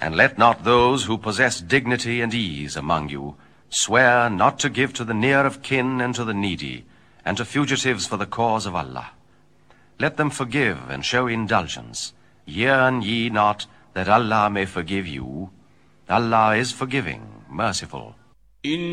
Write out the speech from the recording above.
And let not those who possess dignity and ease among you swear not to give to the near of kin and to the needy, and to fugitives for the cause of Allah. Let them forgive and show indulgence. Yearn ye not that Allah may forgive you? Allah is forgiving, merciful.